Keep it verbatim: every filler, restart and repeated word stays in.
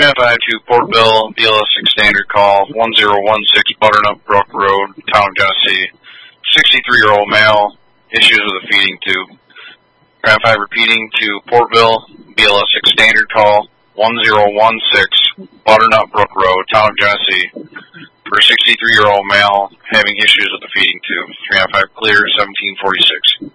three nine five to Portville, B L S six standard call, one zero one six Butternut Brook Road, Town of Genesee. sixty-three-year-old male, issues with a feeding tube. three nine five repeating to Portville, B L S six standard call, one zero one six Butternut Brook Road, Town of Genesee. For a sixty-three-year-old male having issues with the feeding tube. three nine five clear, seventeen forty-six.